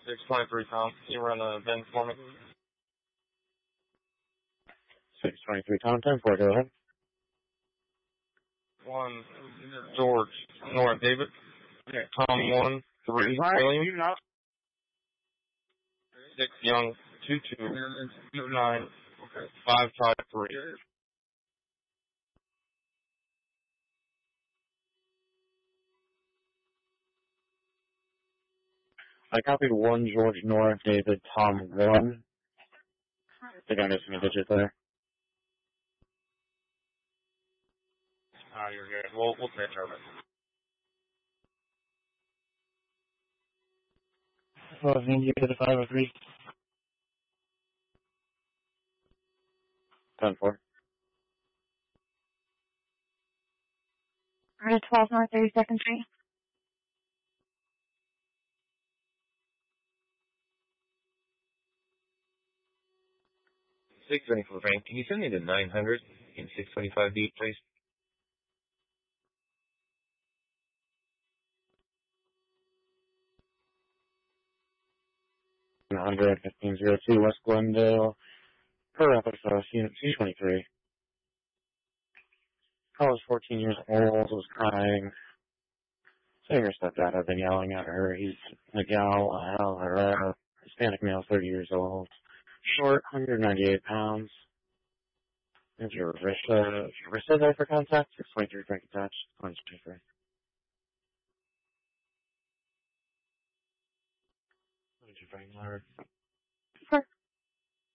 623 Tom. You run a VIN for me? 623 Tom, 10-4, go ahead. 1 George, Nora David. Okay. Tom 1 3 William. 6 Young 22 9 5 5 3. I copied 1 George, Nora David, Tom 1. I think I'm missing a digit there. You're good. We'll take care of it. Well, then you to the 503. 10-4. We're at 12 North 32nd Street. 624 Frank, can you send me the 900 in 625B, please? $100, 1502 West Glendale. Per Rapids, unit C23. I was 14 years old, was crying. Saying her stepdad had been yelling at her. He's Miguel Herrera, Hispanic male, 30 years old. Short, 198 pounds. There's your wrist there for contact. 623 Frank attached. 123. What did you bring, Larry?